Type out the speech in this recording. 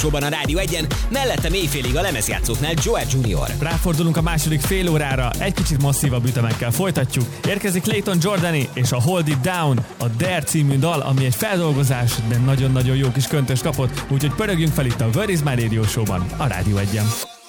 a Rádió 1-en, mellettem éjfélig a lemezjátszóknál Joel Jr. Ráfordulunk a második fél órára, egy kicsit masszívabb ütemekkel folytatjuk. Érkezik Clayton Jordani és a Hold It Down, a Dare című dal, ami egy feldolgozás, de nagyon-nagyon jó kis köntös kapott, úgyhogy pörögjünk fel itt a Where Is My Radio Show-ban, a Rádió 1-en.